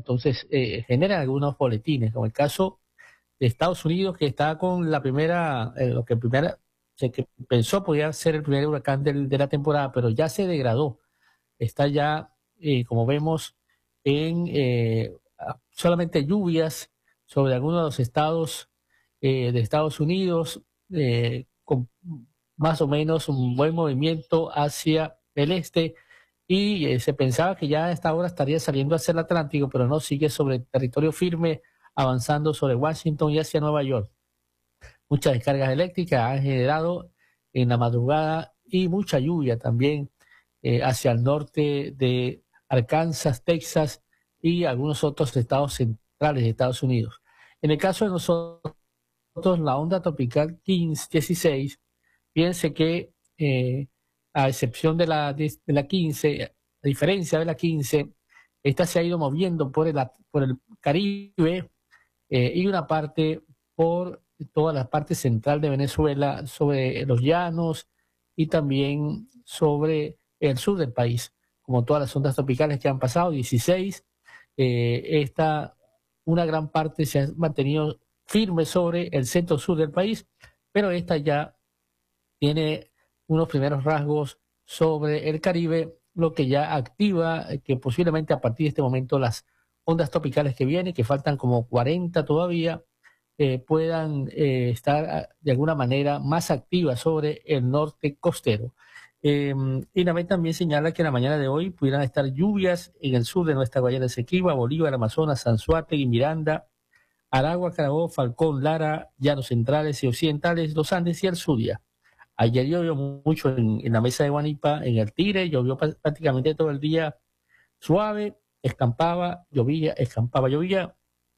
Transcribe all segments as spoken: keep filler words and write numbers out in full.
entonces eh, generan algunos boletines, como el caso de Estados Unidos, que está con la primera, eh, lo que primera, se que pensó podía ser el primer huracán del, de la temporada, pero ya se degradó. Está ya, eh, como vemos, en eh, solamente lluvias sobre algunos de los estados eh, de Estados Unidos, eh, con más o menos un buen movimiento hacia el este, y eh, se pensaba que ya a esta hora estaría saliendo hacia el Atlántico, pero no, sigue sobre territorio firme, avanzando sobre Washington y hacia Nueva York. Muchas descargas eléctricas han generado en la madrugada y mucha lluvia también eh, hacia el norte de Arkansas, Texas y algunos otros estados centrales de Estados Unidos. En el caso de nosotros, la onda tropical quince, dieciséis, piense que eh, a excepción de la, de, de la quince, a diferencia de la quince, esta se ha ido moviendo por el, por el Caribe eh, y una parte por toda la parte central de Venezuela, sobre los llanos y también sobre el sur del país, como todas las ondas tropicales que han pasado, dieciséis, eh, esta, una gran parte se ha mantenido firme sobre el centro-sur del país, pero esta ya tiene unos primeros rasgos sobre el Caribe, lo que ya activa que posiblemente a partir de este momento las ondas tropicales que vienen, que faltan como cuarenta todavía, eh, puedan eh, estar de alguna manera más activas sobre el norte costero. Eh, INAMED también señala que en la mañana de hoy pudieran estar lluvias en el sur de nuestra Guayana Esequiba, Bolívar, Amazonas, Anzoátegui, Miranda, Aragua, Carabobo, Falcón, Lara, Llanos Centrales y Occidentales, los Andes y el Zulia. Ayer llovió mucho en, en la mesa de Guanipa, en el Tigre, llovió prácticamente todo el día suave, escampaba, llovía, escampaba, llovía.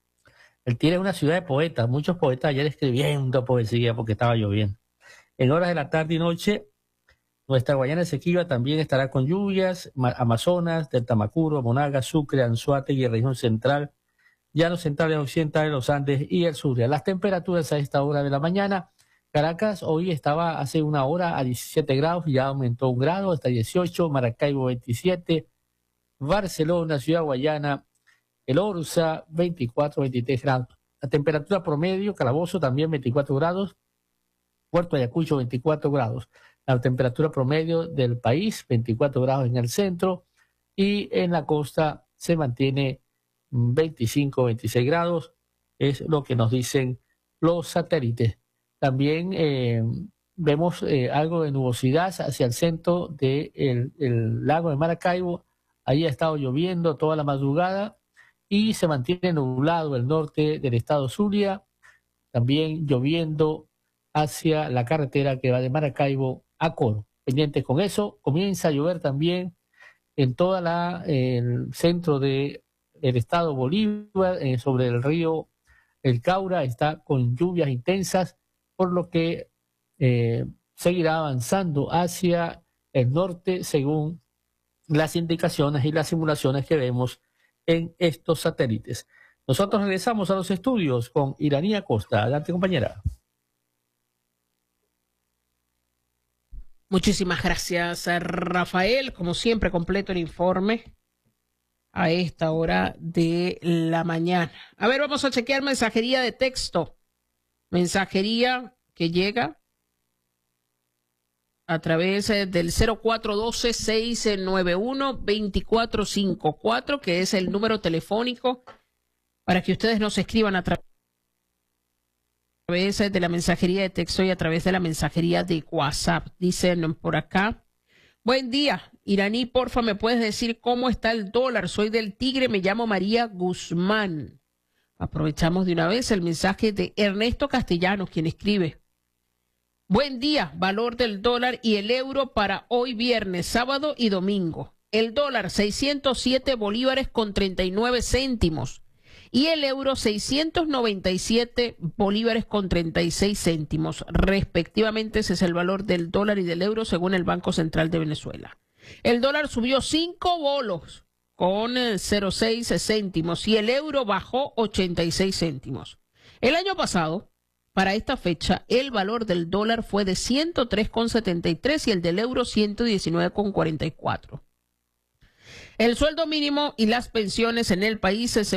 El Tigre es una ciudad de poetas, muchos poetas ayer escribiendo poesía porque estaba lloviendo. En horas de la tarde y noche, nuestra Guayana Esequiba también estará con lluvias, Amazonas, del Tamacuro, Monagas, Sucre, Anzoátegui, región central, Llanos Centrales, Occidentales, los Andes y el Zulia. Las temperaturas a esta hora de la mañana: Caracas hoy estaba hace una hora a diecisiete grados, ya aumentó un grado hasta dieciocho, Maracaibo veintisiete, Barcelona, Ciudad Guayana, el Orza veinticuatro, veintitrés grados. La temperatura promedio, Calabozo también veinticuatro grados, Puerto Ayacucho veinticuatro grados. La temperatura promedio del país, veinticuatro grados en el centro, y en la costa se mantiene veinticinco, veintiséis grados, es lo que nos dicen los satélites. También eh, vemos eh, algo de nubosidad hacia el centro del de el lago de Maracaibo. Ahí ha estado lloviendo toda la madrugada y se mantiene nublado el norte del estado Zulia, también lloviendo hacia la carretera que va de Maracaibo a Coro. Pendientes con eso, comienza a llover también en toda la el centro de el estado Bolívar, eh, sobre el río El Caura, está con lluvias intensas, por lo que eh, seguirá avanzando hacia el norte según las indicaciones y las simulaciones que vemos en estos satélites. Nosotros regresamos a los estudios con Iranía Costa. Adelante, compañera. Muchísimas gracias, Rafael. Como siempre, completo el informe a esta hora de la mañana. A ver, vamos a chequear mensajería de texto. Mensajería que llega a través del cero cuatro uno dos, seis nueve uno, dos cuatro cinco cuatro, que es el número telefónico para que ustedes nos escriban a través de la mensajería de texto y a través de la mensajería de WhatsApp. Dicen por acá: buen día, Iraní, porfa, ¿me puedes decir cómo está el dólar? Soy del Tigre, me llamo María Guzmán. Aprovechamos de una vez el mensaje de Ernesto Castellanos, quien escribe: buen día, valor del dólar y el euro para hoy viernes, sábado y domingo. El dólar seiscientos siete bolívares con treinta y nueve céntimos y el euro seiscientos noventa y siete bolívares con treinta y seis céntimos. Respectivamente, ese es el valor del dólar y del euro según el Banco Central de Venezuela. El dólar subió cinco bolos con cero coma seis céntimos y el euro bajó ochenta y seis céntimos. El año pasado, para esta fecha, el valor del dólar fue de ciento tres con setenta y tres y el del euro ciento diecinueve con cuarenta y cuatro. El sueldo mínimo y las pensiones en el país se